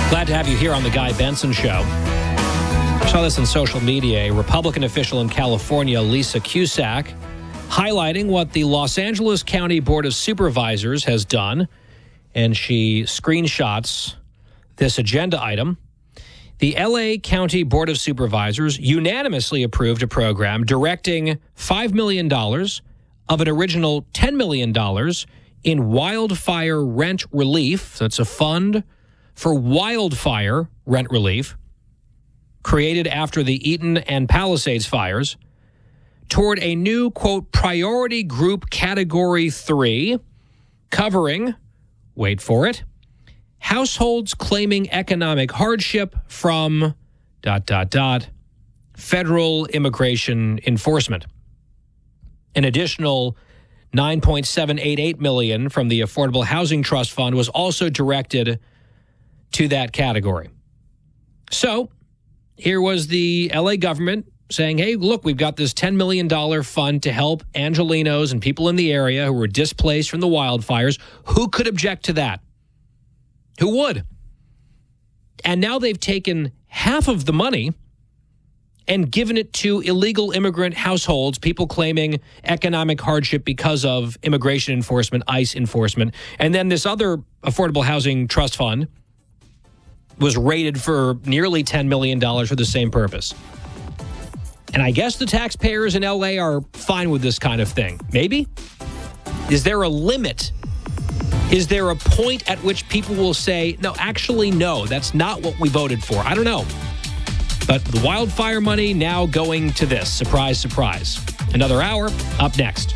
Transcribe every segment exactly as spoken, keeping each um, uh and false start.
Glad to have you here on the Guy Benson Show. I saw this on social media. A Republican official in California, Lisa Cusack, highlighting what the Los Angeles County Board of Supervisors has done. And she screenshots this agenda item. The L A County Board of Supervisors unanimously approved a program directing five million dollars of an original ten million dollars in wildfire rent relief. That's a fund for wildfire rent relief created after the Eaton and Palisades fires toward a new, quote, priority group category three covering, wait for it, households claiming economic hardship from dot, dot, dot, federal immigration enforcement. An additional nine point seven eight eight million dollars from the Affordable Housing Trust Fund was also directed to that category. So here was the L A government saying, hey, look, we've got this ten million dollars fund to help Angelenos and people in the area who were displaced from the wildfires. Who could object to that? Who would? And now they've taken half of the money and given it to illegal immigrant households, people claiming economic hardship because of immigration enforcement, ICE enforcement. And then this other Affordable Housing Trust Fund was rated for nearly ten million dollars for the same purpose. And I guess the taxpayers in L A are fine with this kind of thing. Maybe? Is there a limit? Is there a point at which people will say, no, actually, no, that's not what we voted for? I don't know. But the wildfire money now going to this. Surprise, surprise. Another hour up next.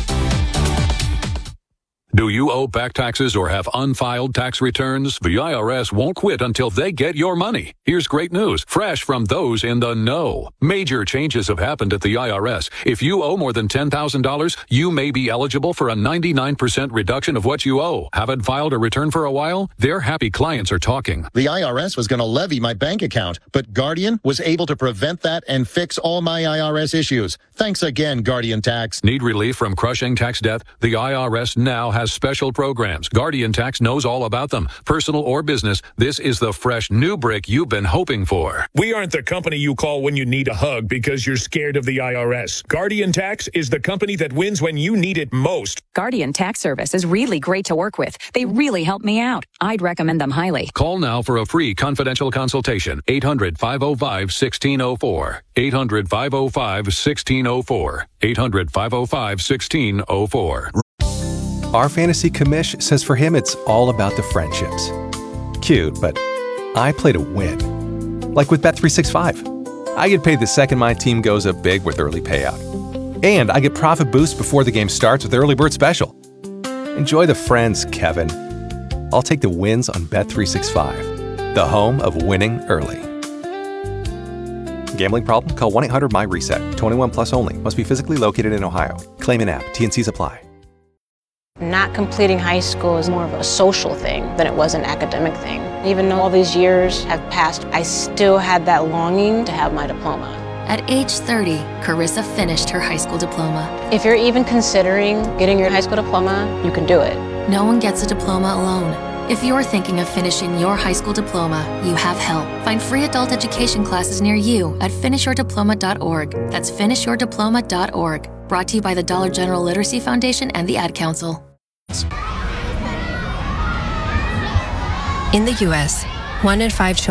Do you owe back taxes or have unfiled tax returns? The I R S won't quit until they get your money. Here's great news, fresh from those in the know. Major changes have happened at the I R S. If you owe more than ten thousand dollars, you may be eligible for a ninety-nine percent reduction of what you owe. Haven't filed a return for a while? Their happy clients are talking. The I R S was going to levy my bank account, but Guardian was able to prevent that and fix all my I R S issues. Thanks again, Guardian Tax. Need relief from crushing tax debt? The I R S now has special programs. Guardian Tax knows all about them. Personal or business, this is the fresh new brick you've been hoping for. We aren't the company you call when you need a hug because you're scared of the I R S. Guardian Tax is the company that wins when you need it most. Guardian Tax Service is really great to work with. They really help me out. I'd recommend them highly. Call now for a free confidential consultation. eight hundred, five oh five, one six oh four. eight hundred, five oh five, one six oh four. eight hundred, five oh five, one six oh four. Our fantasy commish says for him it's all about the friendships. Cute, but I play to win. Like with Bet three sixty-five. I get paid the second my team goes up big with early payout. And I get profit boost before the game starts with Early Bird Special. Enjoy the friends, Kevin. I'll take the wins on Bet three sixty-five, the home of winning early. Gambling problem? Call one eight hundred my reset. twenty-one plus only. Must be physically located in Ohio. Claim in app. T N Cs apply. Not completing high school is more of a social thing than it was an academic thing. Even though all these years have passed, I still had that longing to have my diploma. At age thirty, Carissa finished her high school diploma. If you're even considering getting your high school diploma, you can do it. No one gets a diploma alone. If you're thinking of finishing your high school diploma, you have help. Find free adult education classes near you at finish your diploma dot org. That's finish your diploma dot org. Brought to you by the Dollar General Literacy Foundation and the Ad Council. In the U S, one in five children